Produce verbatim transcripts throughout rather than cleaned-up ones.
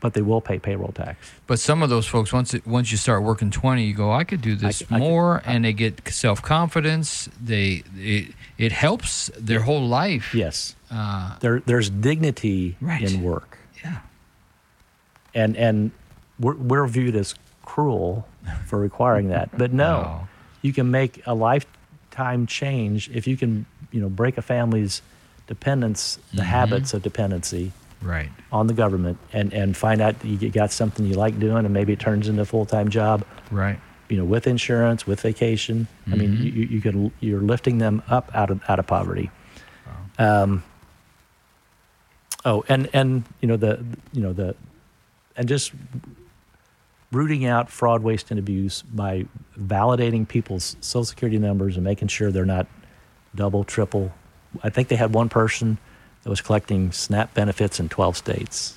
but they will pay payroll tax. But some of those folks, once it, once you start working twenty, you go, I could do this I, I more, could, I, and they get self confidence. They it, it helps their yeah. whole life. Yes, uh, there there's dignity right. in work. Yeah, and and we're, we're viewed as cruel for requiring that, but no, wow. you can make a lifetime change if you can, you know, break a family's dependence, the mm-hmm. habits of dependency. Right. On the government, and, and find out that you got something you like doing, and maybe it turns into a full-time job. Right. You know, with insurance, with vacation. Mm-hmm. I mean, you, you can you're lifting them up out of out of poverty. Wow. Um. Oh, and, and you know the you know the, and just rooting out fraud, waste, and abuse by validating people's Social Security numbers and making sure they're not double, triple. I think they had one person that was collecting SNAP benefits in twelve states.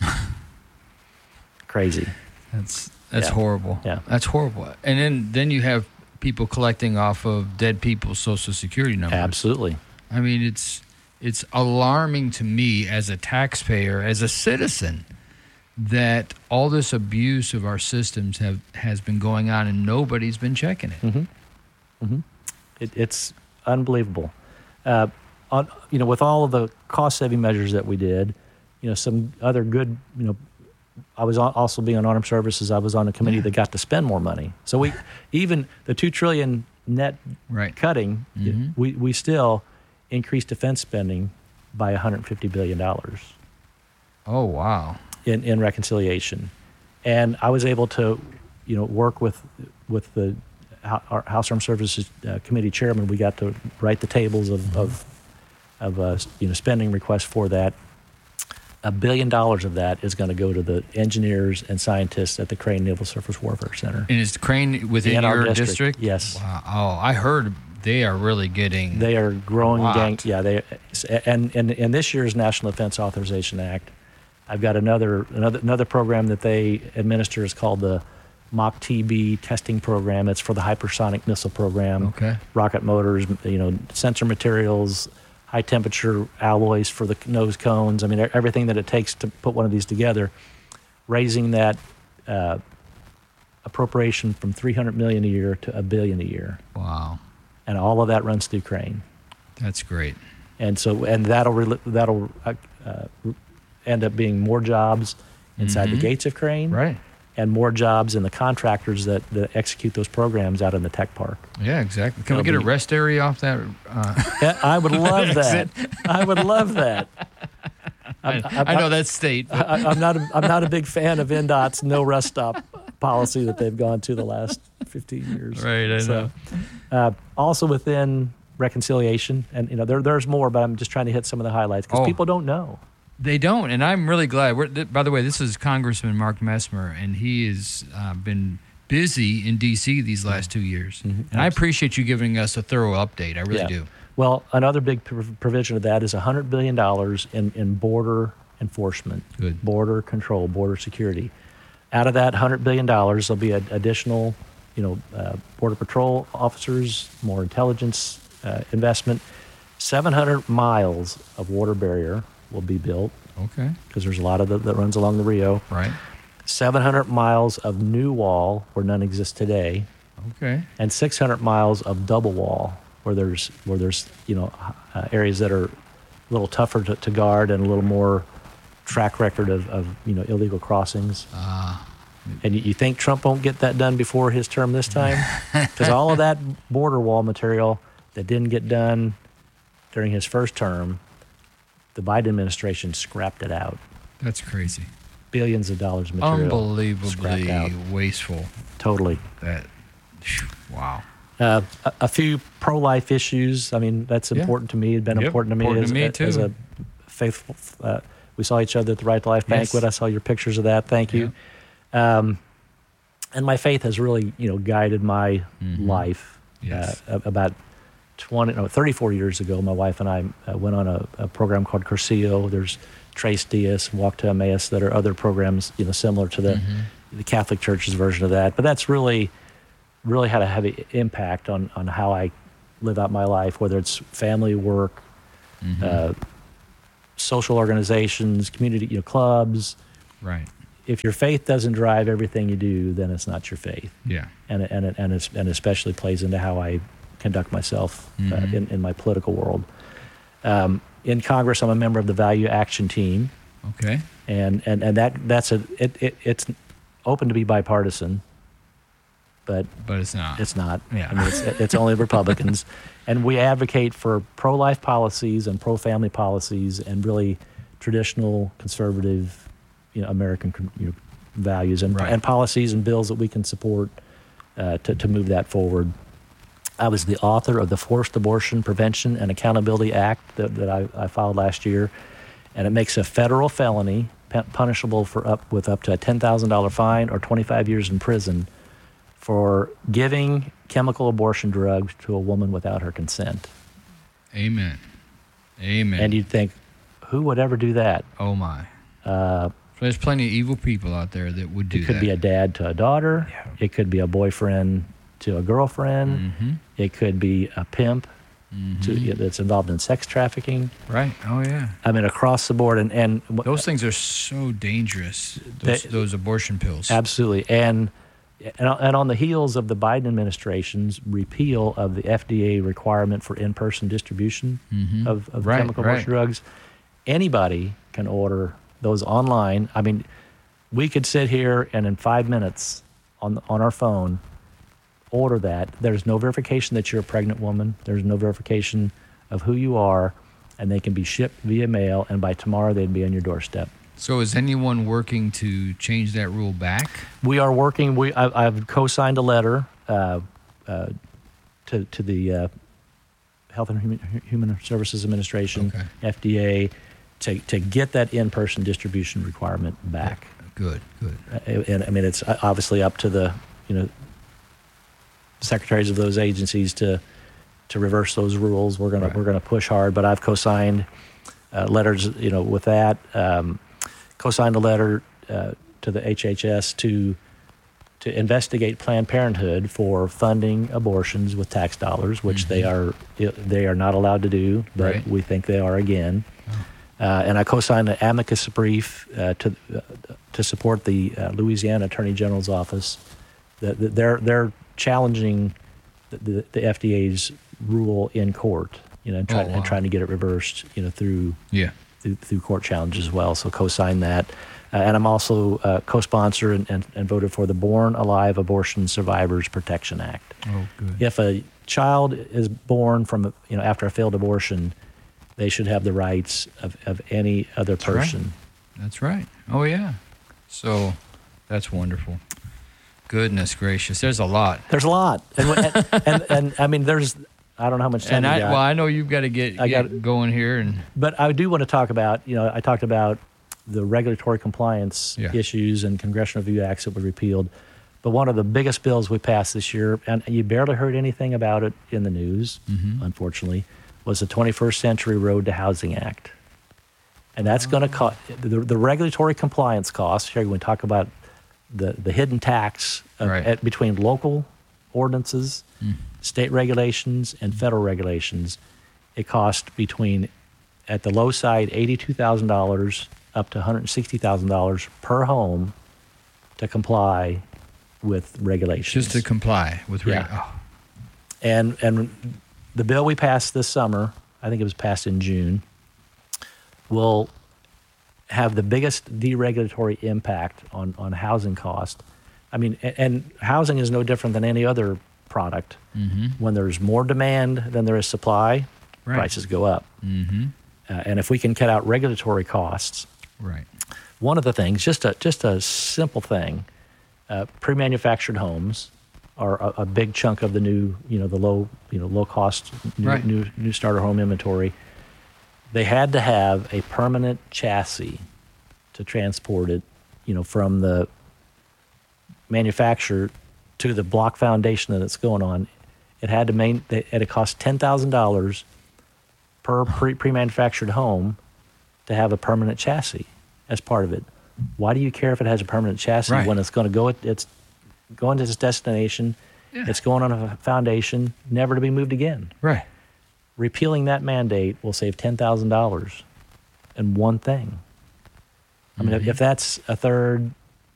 Crazy. That's that's yeah. horrible. Yeah. That's horrible. And then, then you have people collecting off of dead people's Social Security numbers. Absolutely. I mean, it's it's alarming to me as a taxpayer, as a citizen, that all this abuse of our systems have has been going on and nobody's been checking it. Mm-hmm. Mm-hmm. It, it's unbelievable. Uh, On, you know, with all of the cost-saving measures that we did, you know, some other good, you know, I was also being on Armed Services. I was on a committee yeah. that got to spend more money. So we, even the two trillion net right. cutting, mm-hmm. we we still increased defense spending by one hundred fifty billion dollars. Oh wow! In in reconciliation, and I was able to, you know, work with with the our House Armed Services uh, Committee chairman. We got to write the tables of. Mm-hmm. of of uh, you know spending requests for that. A billion dollars of that is going to go to the engineers and scientists at the Crane Naval Surface Warfare Center. And is Crane within in your district? district? Yes. Wow. Oh, I heard they are really getting. They are growing. A lot. Gang, yeah. They and and in this year's National Defense Authorization Act, I've got another another another program that they administer is called the Mach T B testing program. It's for the hypersonic missile program. Okay. Rocket motors, you know, sensor materials, high temperature alloys for the nose cones. I mean, everything that it takes to put one of these together, raising that uh, appropriation from three hundred million dollars a year to a billion a year. Wow. And all of that runs through Crane. That's great. And so, and that'll, that'll uh, uh, end up being more jobs inside mm-hmm. the gates of Crane. Right. And more jobs in the contractors that, that execute those programs out in the tech park. Yeah, exactly. Can It'll we get be, a rest area off that? Uh, yeah, I would love that. I would love that. I'm, I'm, I know that's state. I, I'm not. A, I'm not a big fan of N D O T's no rest stop policy that they've gone to the last fifteen years. Right. I so, know. Uh, also within reconciliation, and you know, there there's more, but I'm just trying to hit some of the highlights because oh. people don't know. They don't, and I'm really glad. We're, th- by the way, this is Congressman Mark Messmer, and he has uh, been busy in D C these last two years. Mm-hmm. And I appreciate you giving us a thorough update. I really yeah. do. Well, another big pr- provision of that is one hundred billion dollars in, in border enforcement, Good. border control, border security. Out of that one hundred billion dollars, there'll be an additional, you know, uh, border patrol officers, more intelligence uh, investment, seven hundred miles of water barrier will be built. Okay. Because there's a lot of the, that runs along the Rio. Right. seven hundred miles of new wall where none exists today. Okay. And six hundred miles of double wall where there's where there's you know uh, areas that are a little tougher to, to guard and a little more track record of, of you know illegal crossings. Ah. And you, you think Trump won't get that done before his term this time? Because all of that border wall material that didn't get done during his first term, the Biden administration scrapped it out. That's crazy. Billions of dollars of material. Unbelievably wasteful. Totally. That. Wow. Uh, a, a few pro-life issues. I mean, that's important yeah. to me. It's been yep. important to me, important as, to me a, too. as a faithful. Uh, we saw each other at the Right to Life yes. banquet. I saw your pictures of that. Thank you. Yeah. Um, and my faith has really, you know, guided my mm-hmm. life. Yes. Uh, about twenty, no, thirty-four years ago, my wife and I uh, went on a, a program called Cursillo. There's Trace Diaz, Walk to Emmaus, that are other programs, you know, similar to the mm-hmm. the Catholic Church's version of that. But that's really, really had a heavy impact on, on how I live out my life, whether it's family, work, mm-hmm. uh, social organizations, community, you know, clubs. Right. if your faith doesn't drive everything you do, then it's not your faith. Yeah. And it- and it, and it's, and especially plays into how I conduct myself uh, Mhm. in in my political world. Um, in Congress, I'm a member of the Value Action Team, Okay. and and, and that that's a it, it it's open to be bipartisan, but But it's not. it's not. Yeah. I mean, it's, it's only Republicans, and we advocate for pro-life policies and pro-family policies and really traditional conservative, you know, American you know, values and Right. and policies and bills that we can support uh, to to move that forward. I was the author of the Forced Abortion Prevention and Accountability Act that, that I, I filed last year, and it makes a federal felony pu- punishable for up with up to a ten thousand dollar fine or twenty-five years in prison for giving chemical abortion drugs to a woman without her consent. Amen. Amen. And you'd think, who would ever do that? oh my. Uh, There's plenty of evil people out there that would do it could that. be a dad to a daughter. Yeah. It could be a boyfriend to a girlfriend. Mm-hmm. It could be a pimp Mm-hmm. to, that's involved in sex trafficking. Right. Oh yeah. I mean, across the board, and and Those things are so dangerous. Those, They- those abortion pills. absolutely, and and and on the heels of the Biden administration's repeal of the F D A requirement for in-person distribution Mhm. of, of Right, chemical right. abortion drugs, anybody can order those online. I mean, we could sit here and in five minutes on on our phone order that. There's no verification that you're a pregnant woman. There's no verification of who you are, and they can be shipped via mail, and by tomorrow they'd be on your doorstep. So is anyone working to change that rule back? We are working. We I, I've co-signed a letter uh, uh, to to the uh, Health and Human, Human Services Administration, Okay. F D A, to to get that in-person distribution requirement back. Good, good. Uh, and I mean, it's obviously up to the you know secretaries of those agencies to to reverse those rules. We're gonna Right. we're gonna push hard, but I've co-signed uh, letters, you know, with that. Um, co-signed a letter uh, to the H H S to to investigate Planned Parenthood for funding abortions with tax dollars, which they are they are not allowed to do, but Right. we think they are again. Uh, and I co-signed an amicus brief uh, to uh, to support the uh, Louisiana Attorney General's office. That that they're they're challenging the, the, the F D A's rule in court, you know, and trying, Oh, wow. and trying to get it reversed, you know, through Yeah. through, through court challenges as well. So co-signed that. Uh, and I'm also uh, co-sponsor and, and, and voted for the Born Alive Abortion Survivors Protection Act. Oh, good. If a child is born from, a, you know, after a failed abortion, they should have the rights of, of any other That's right. person. That's right. Oh, yeah. So that's wonderful. Goodness gracious. There's a lot. There's a lot. And, and, and, and I mean, there's, I don't know how much time And you I, got. well, I know you've got to get, I get got- going here. And But I do want to talk about, you know, I talked about the regulatory compliance Yeah. issues and congressional review acts that were repealed. But one of the biggest bills we passed this year, and you barely heard anything about it in the news, Mhm. unfortunately, was the twenty-first Century Road to Housing Act. And that's going to cost, the, the regulatory compliance costs, here we talk about the, the hidden tax of, Right. at, between local ordinances, state regulations, and federal regulations. It costs between, at the low side, eighty-two thousand dollars up to one hundred sixty thousand dollars per home to comply with regulations. just to comply with reg- Yeah. oh, And and the bill we passed this summer, I think it was passed in June, will have the biggest deregulatory impact on, on housing cost. I mean, and, and housing is no different than any other product. mhm. When there's more demand than there is supply, Right. prices go up. Mhm. Uh, and if we can cut out regulatory costs, Right. one of the things, just a just a simple thing, uh, pre-manufactured homes are a, a big chunk of the new, you know, the low, you know, low cost new, Right. new new starter home inventory. They had to have a permanent chassis to transport it, you know, from the manufacturer to the block foundation that it's going on. It had to main. It had to cost ten thousand dollars per pre pre-manufactured home to have a permanent chassis as part of it. Why do you care if it has a permanent chassis Right. when it's going to go? It's going to its destination. Yeah. It's going on a foundation, never to be moved again. Right. Repealing that mandate will save ten thousand dollars in one thing. I mean, if, if that's a third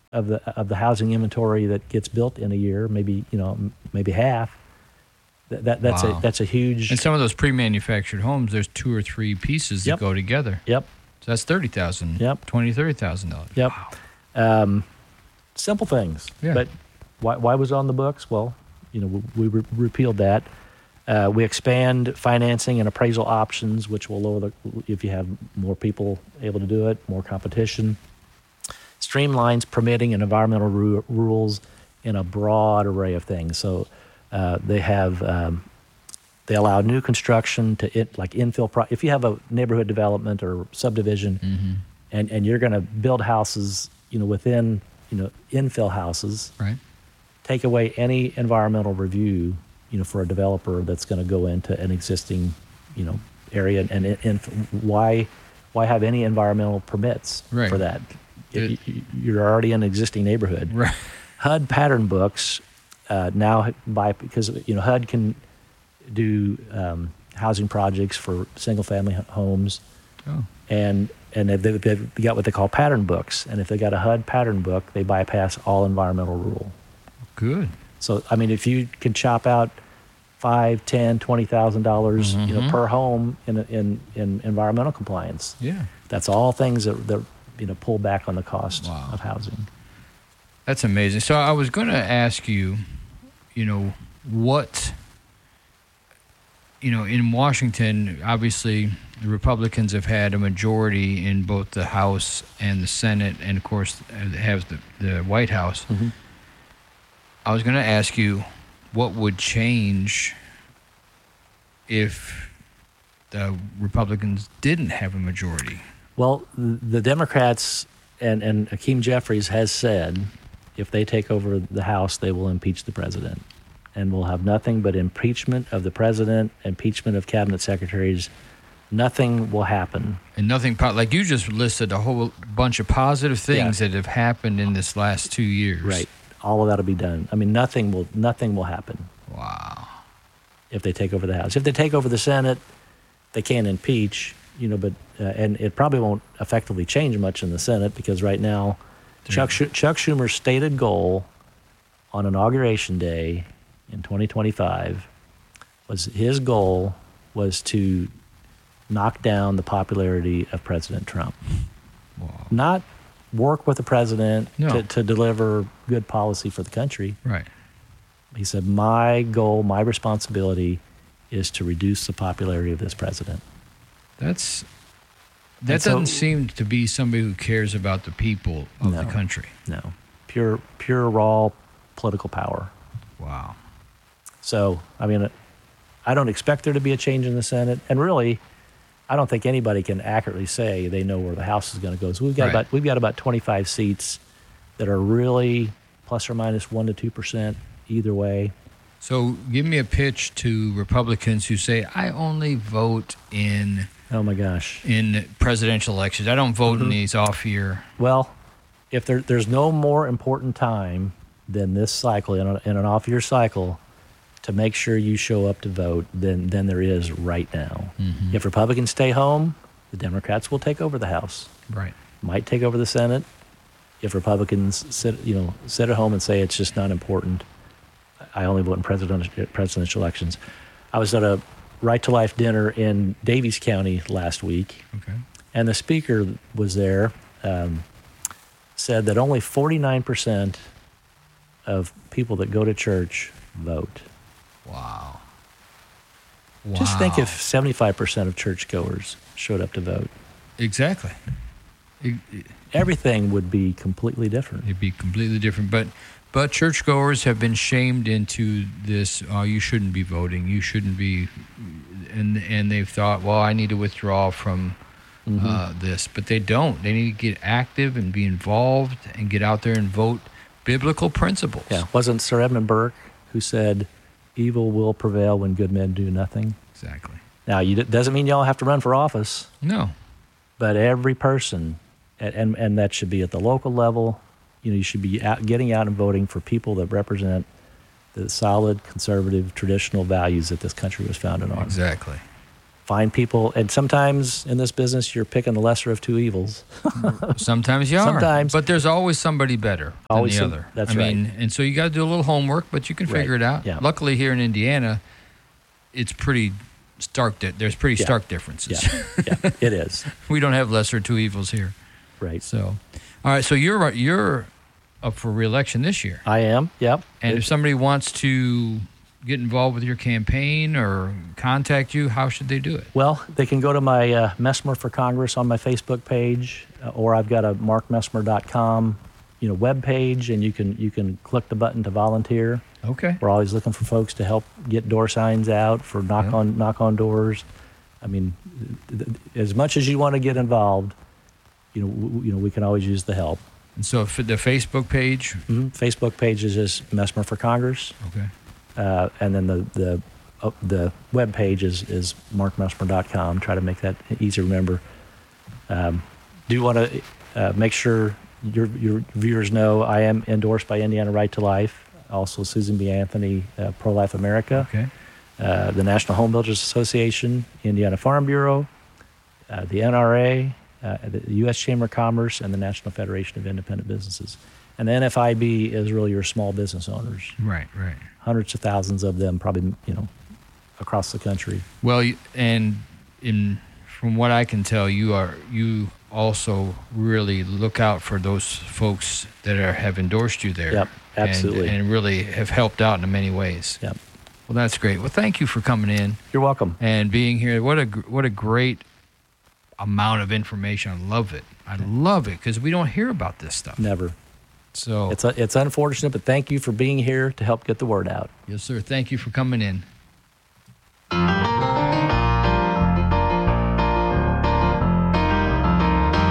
of the of the housing inventory that gets built in a year, maybe you know m- maybe half. That, that that's Wow. a that's a huge. And some of those pre-manufactured homes, there's two or three pieces Yep. that go together. Yep. So that's thirty thousand. Yep. Twenty, thirty thousand dollars. Yep. Um, simple things. Yeah. But why why was it on the books? Well, you know we, we re- repealed that. Uh, we expand financing and appraisal options, which will lower the if you have more people able to do it, more competition. Streamlines permitting and environmental ru- rules in a broad array of things. So uh, they have um, they allow new construction to it like infill. Pro- if you have a neighborhood development or subdivision, Mm-hmm. and and you're going to build houses, you know, within you know infill houses, Right. take away any environmental review, you know, for a developer that's going to go into an existing, you know, area, and, and, and why why have any environmental permits Right. for that? It- You- you- You're already in an existing neighborhood. Right. H U D pattern books uh, now by because you know H U D can do um, housing projects for single family h- homes, Oh. and and they've, they've got what they call pattern books, and if they got a H U D pattern book, they bypass all environmental rule. Good. So I mean, if you can chop out five, ten, twenty thousand dollars, you know, Mhm. per home in in in environmental compliance, Yeah. that's all things that that you know pull back on the cost Wow. of housing. That's amazing. So I was going to ask you, you know, what, you know, in Washington, obviously the Republicans have had a majority in both the House and the Senate, and of course uh, have the, the White House. Mm-hmm. I was going to ask you what would change if the Republicans didn't have a majority. Well, the Democrats and, and Hakeem Jeffries has said if they take over the House, they will impeach the president. And we'll have nothing but impeachment of the president, impeachment of cabinet secretaries. Nothing will happen. And nothing, po- like you just listed a whole bunch of positive things Yeah. that have happened in this last two years. Right. All of that will be done. I mean, nothing will nothing will happen Wow. if they take over the House. If they take over the Senate, they can't impeach, you know, but uh, and it probably won't effectively change much in the Senate because right now Chuck, Sch- Chuck Schumer's stated goal on Inauguration Day in twenty twenty-five was his goal was to knock down the popularity of President Trump. Wow. Not work with the president No. to, to deliver good policy for the country. Right. He said, my goal, my responsibility is to reduce the popularity of this president. That's that And so- doesn't seem to be somebody who cares about the people of No. the country. No, pure, pure, raw political power. Wow. So, I mean, I don't expect there to be a change in the Senate, and really, I don't think anybody can accurately say they know where the House is going to go. So we've got Right. about we've got about twenty-five seats that are really plus or minus one to two percent either way. So give me a pitch to Republicans who say, I only vote in Oh my gosh! in presidential elections. I don't vote Mm-hmm. in these off year. Well, if there, there's no more important time than this cycle in, a, in an off-year cycle to make sure you show up to vote than than there is right now. Mhm. If Republicans stay home, the Democrats will take over the House. Right. Might take over the Senate. If Republicans sit, you know, sit at home and say it's just not important, I only vote in presidential presidential elections. I was at a Right to Life dinner in Davies County last week, Okay. and the speaker was there. Um, said that only forty-nine percent of people that go to church vote. Wow. Just think Wow. if seventy-five percent of churchgoers showed up to vote. Exactly. It, it, Everything would be completely different. it'd be completely different. But but churchgoers have been shamed into this. Oh, you shouldn't be voting. You shouldn't be, and and they've thought, well, I need to withdraw from Mm-hmm. uh, this, but they don't. They need to get active and be involved and get out there and vote biblical principles. Yeah, wasn't Sir Edmund Burke who said, "Evil will prevail when good men do nothing"? Exactly. Now, you, it doesn't mean y'all have to run for office, No. but every person, and, and and that should be at the local level. You know, you should be out, getting out and voting for people that represent the solid, conservative, traditional values that this country was founded on. Exactly. find people. And sometimes in this business, you're picking the lesser of two evils. Sometimes you are. Sometimes. But there's always somebody better Always than the some- other. that's I mean, right. and so you got to do a little homework, but you can figure Right. it out. Yeah. Luckily, here in Indiana, it's pretty stark. Di- there's pretty Yeah. stark differences. Yeah, yeah, it is. We don't have lesser two evils here. Right. So, all right. So you're you're up for re-election this year, I am. Yep. and It- if somebody wants to get involved with your campaign or contact you, how should they do it? Well, they can go to my uh, Messmer for Congress on my Facebook page, uh, or I've got a mark messmer dot com, you know, web page, and you can you can click the button to volunteer. Okay. We're always looking for folks to help get door signs out, for knock Yeah. on knock on doors. I mean, th- th- as much as you want to get involved, you know, w- you know, we can always use the help. And so for the Facebook page, Mhm. Facebook page is just Messmer for Congress, okay. uh, and then the the uh, the web page is is mark messmer dot com. Try to make that easy to remember. Um, do want to uh, make sure your your viewers know I am endorsed by Indiana Right to Life, also Susan B. Anthony, uh, Pro Life America, Okay. uh, the National Home Builders Association, Indiana Farm Bureau, uh, the N R A, uh, the U S Chamber of Commerce, and the National Federation of Independent Businesses. And the N F I B is really your small business owners, Right. Right. hundreds of thousands of them, probably, you know, across the country. Well, you- and in from what I can tell, you are you also really look out for those folks that are have endorsed you there. Yep, absolutely. And, and really have helped out in many ways. Yep. Well, that's great. Well, thank you for coming in You're welcome. and being here. What a gr- what a great amount of information. I love it. I love it because we don't hear about this stuff. Never. So, It's it's unfortunate, but thank you for being here to help get the word out. yes, sir. Thank you for coming in.